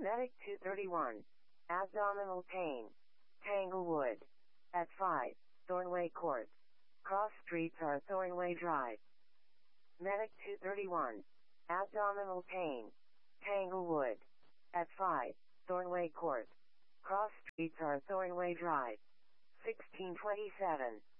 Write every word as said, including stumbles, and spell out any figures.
Medic two thirty-one. Abdominal pain. Tanglewood. At five. Thornway Court. Cross streets are Thornway Drive. Medic two thirty-one. Abdominal pain. Tanglewood. At five. Thornway Court. Cross streets are Thornway Drive. sixteen twenty-seven.